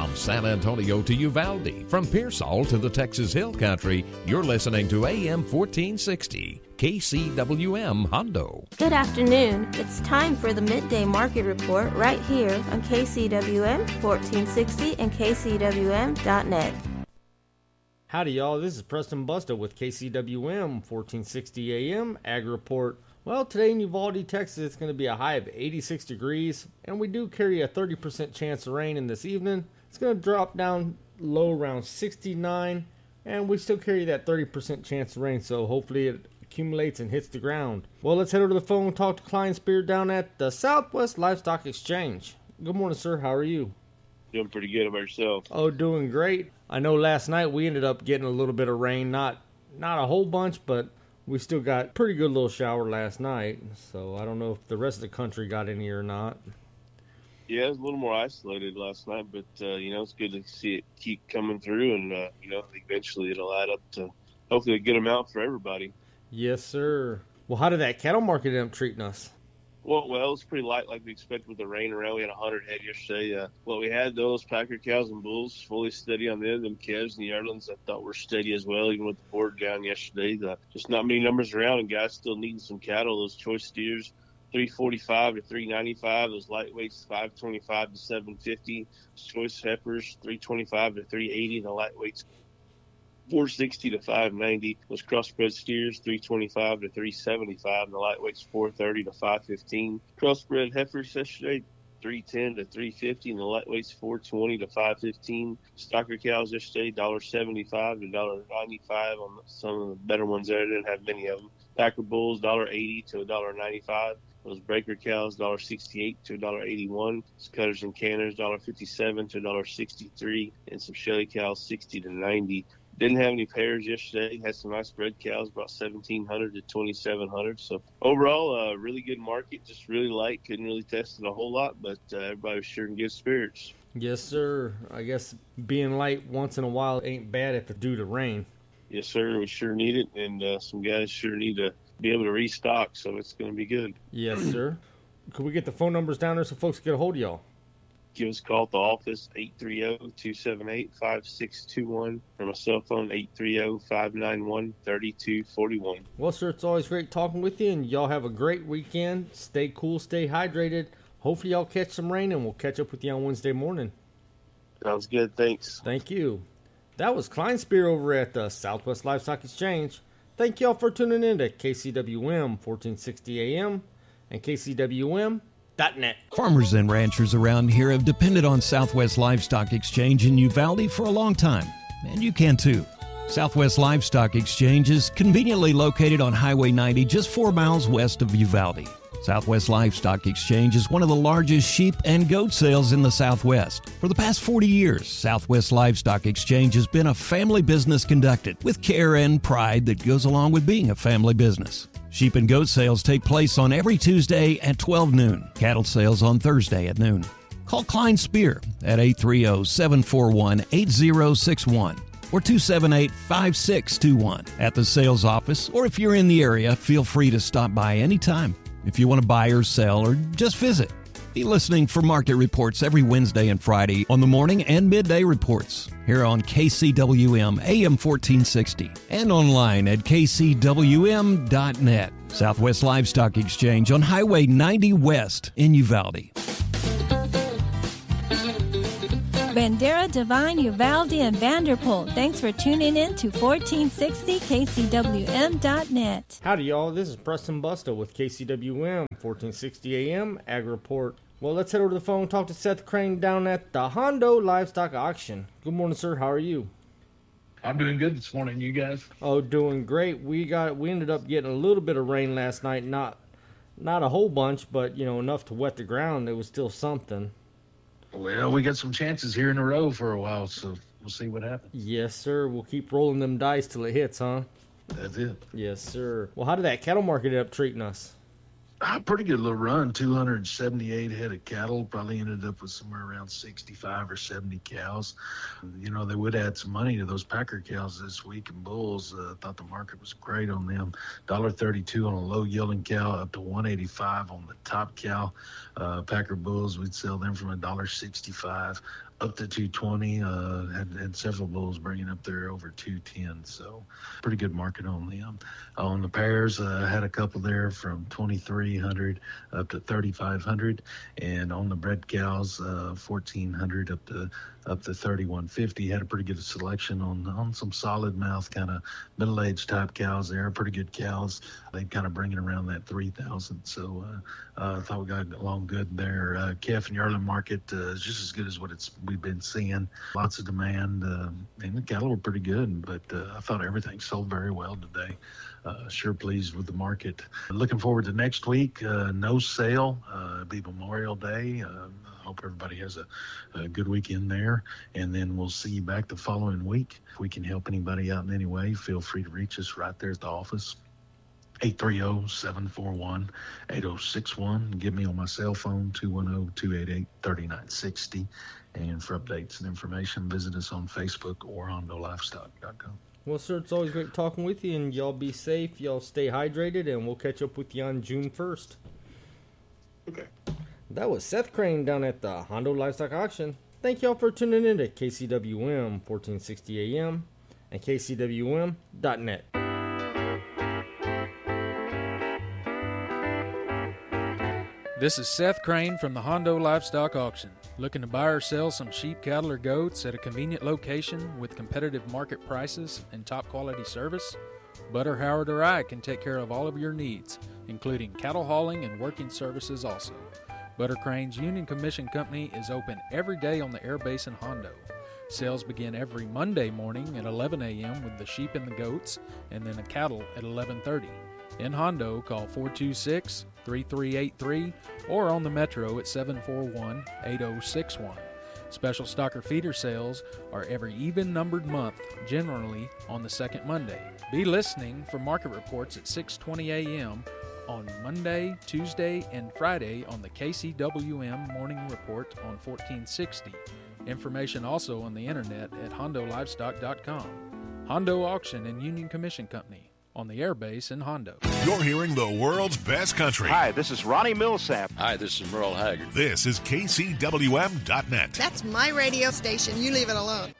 From San Antonio to Uvalde, from Pearsall to the Texas Hill Country, you're listening to AM 1460, KCWM Hondo. Good afternoon. It's time for the Midday Market Report right here on KCWM 1460 and KCWM.net. Howdy, y'all. This is Preston Busta with KCWM 1460 AM Ag Report. Well, today in Uvalde, Texas, it's going to be a high of 86 degrees, and we do carry a 30% chance of rain in this evening. It's going to drop down low around 69, and we still carry that 30% chance of rain, so hopefully it accumulates and hits the ground. Well, let's head over to the phone and talk to Klein Spear down at the Southwest Livestock Exchange. Good morning, sir. How are you? Doing pretty good about yourself. Oh, doing great. I know last night we ended up getting a little bit of rain, not a whole bunch, but we still got pretty good little shower last night. So I don't know if the rest of the country got any or not. Yeah, it was a little more isolated last night, but it's good to see it keep coming through, and eventually it'll add up to hopefully a good amount for everybody. Yes, sir. Well, how did that cattle market end up treating us? Well, it's pretty light like we expected with the rain around. We had 100 head yesterday. We had those Packer cows and bulls fully steady on the end. Them calves and the yearlings I thought were steady as well, even with the board down yesterday. Just not many numbers around, and guys still needing some cattle. Those choice steers, 345 to 395. Those lightweights, 525 to 750. Choice heifers, 325 to 380. The lightweights, 460 to 590. Those crossbred steers, 325 to 375, and the lightweights 430 to 515. Crossbred heifers yesterday, 310 to 350, and the lightweights 420 to 515. Stocker cows yesterday, $1.75 to $1.95 on some of the better ones there. Didn't have many of them. Packer bulls, $1.80 to $1.95. Those breaker cows, $1.68 to $1.81. Cutters and canners, $1.57 to $1.63, and some Shelly cows, $60 to $90. Didn't have any pairs yesterday. Had some nice bred cows, about 1,700 to 2,700. So overall, really good market. Just really light. Couldn't really test it a whole lot, but everybody was sure in good spirits. Yes, sir. I guess being light once in a while ain't bad if it's due to rain. Yes, sir. We sure need it, and some guys sure need to be able to restock, so it's going to be good. Yes, sir. Could we get the phone numbers down there so folks can get a hold of y'all? Give us a call at the office, 830-278-5621, or my cell phone, 830-591-3241. Well, sir, it's always great talking with you, and y'all have a great weekend. Stay cool, stay hydrated. Hopefully y'all catch some rain, and we'll catch up with you on Wednesday morning. Sounds good. Thanks. Thank you. That was Klein Spear over at the Southwest Livestock Exchange. Thank y'all for tuning in to KCWM 1460 AM and KCWM.net. Farmers and ranchers around here have depended on Southwest Livestock Exchange in Uvalde for a long time, and you can too. Southwest Livestock Exchange is conveniently located on Highway 90 just 4 miles west of Uvalde. Southwest Livestock Exchange is one of the largest sheep and goat sales in the Southwest. For the past 40 years, Southwest Livestock Exchange has been a family business conducted with care and pride that goes along with being a family business. Sheep and goat sales take place on every Tuesday at 12 noon. Cattle sales on Thursday at noon. Call Klein Spear at 830-741-8061 or 278-5621 at the sales office, or if you're in the area, feel free to stop by anytime if you want to buy or sell or just visit. Be listening for market reports every Wednesday and Friday on the morning and midday reports here on KCWM AM 1460 and online at KCWM.net. Southwest Livestock Exchange on Highway 90 West in Uvalde. Bandera, Divine, Uvalde, and Vanderpool. Thanks for tuning in to 1460 KCWM.net. Howdy, y'all. This is Preston Busta with KCWM 1460 AM Ag Report. Well, let's head over to the phone and talk to Seth Crane down at the Hondo Livestock Auction. Good morning, sir. How are you? I'm doing good this morning. You guys? Oh, doing great. We ended up getting a little bit of rain last night. Not a whole bunch, but enough to wet the ground. It was still something. Well, we got some chances here in a row for a while, so we'll see what happens. Yes, sir. We'll keep rolling them dice till it hits, huh? That's it. Yes, sir. Well, how did that cattle market end up treating us? Pretty good little run, 278 head of cattle. Probably ended up with somewhere around 65 or 70 cows. You know, they would add some money to those Packer cows this week, and bulls. Thought the market was great on them. $1.32 on a low yielding cow, up to $1.85 on the top cow. Packer bulls, we'd sell them from $1.65 up to $2.20. Had several bulls bringing up there over $2.10. So pretty good market on them. On the pairs, had a couple there from $2,300 up to $3,500, and on the bred cows, $1,400 up to $3,150. Had a pretty good selection on some solid mouth, kind of middle-aged type cows there. Pretty good cows. They kind of bring it around that 3,000. So I thought we got along good there. Calf and yearling market is just as good as what we've been seeing. Lots of demand, and the cattle were pretty good, but I thought everything sold very well today. Sure pleased with the market. Looking forward to next week. No sale. Be Memorial Day. Hope everybody has a good weekend there, and then we'll see you back the following week. If we can help anybody out in any way, feel free to reach us right there at the office. 830-741-8061. Give me on my cell phone, 210-288-3960. And for updates and information, visit us on Facebook or HondoLivestock.com. Well, sir, it's always great talking with you, and y'all be safe, y'all stay hydrated, and we'll catch up with you on June 1st. Okay. That was Seth Crane down at the Hondo Livestock Auction. Thank y'all for tuning in to KCWM 1460 AM and KCWM.net. This is Seth Crane from the Hondo Livestock Auction. Looking to buy or sell some sheep, cattle, or goats at a convenient location with competitive market prices and top quality service? Butter, Howard, or I can take care of all of your needs, including cattle hauling and working services also. Butter Crane's Union Commission Company is open every day on the Air Base in Hondo. Sales begin every Monday morning at 11 a.m. with the sheep and the goats, and then the cattle at 11:30. In Hondo, call 426-3383 or on the Metro at 741-8061. Special stocker feeder sales are every even-numbered month, generally on the second Monday. Be listening for market reports at 6:20 a.m. on Monday, Tuesday, and Friday on the KCWM Morning Report on 1460. Information also on the internet at HondoLivestock.com. Hondo Auction and Union Commission Company on the Air Base in Hondo. You're hearing the world's best country. Hi, this is Ronnie Millsap. Hi, this is Merle Haggard. This is KCWM.net. That's my radio station. You leave it alone.